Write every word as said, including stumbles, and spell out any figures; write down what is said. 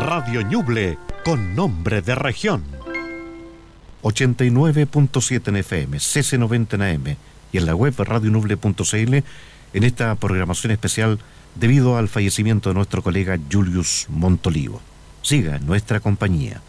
Radio Ñuble, con nombre de región. ochenta y nueve punto siete en F M, C C noventa en A M y en la web radio ñuble punto c l en esta programación especial debido al fallecimiento de nuestro colega Julius Montolivo. Siga en nuestra compañía.